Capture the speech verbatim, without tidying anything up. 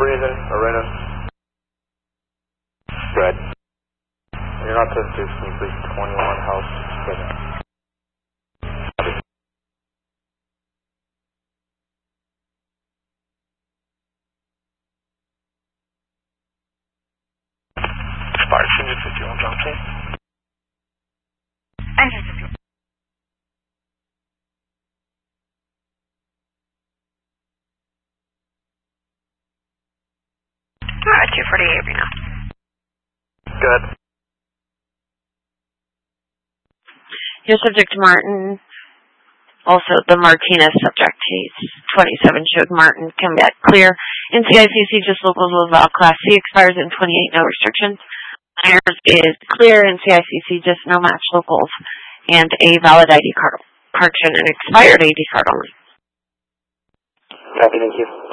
breathing, Arena. Good. You're not ten two, can you please twenty-one house? Good. Spartan fifty-one, Johnson. Engine fifty-one. Alright, two forty-eight right now. Good. Your subject Martin, also the Martinez subject, he's twenty-seven, showed Martin, come back clear. N C I C C, just local Laval Class C, expires in twenty-eight, no restrictions. Myers is clear, N C I C C, just no match locals, and a valid I D card, correction, an expired I D card only. Copy, thank you.